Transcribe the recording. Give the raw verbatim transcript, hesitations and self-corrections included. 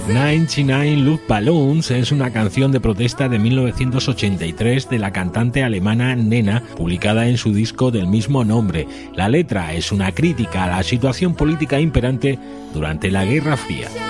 noventa y nueve Luftballons es una canción de protesta de mil novecientos ochenta y tres de la cantante alemana Nena, publicada en su disco del mismo nombre. La letra es una crítica a la situación política imperante durante la Guerra Fría.